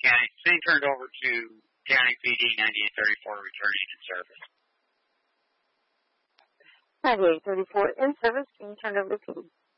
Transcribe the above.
County, being turned over to County PD 9834, returning in service. 9834 in service, being turned over to PD.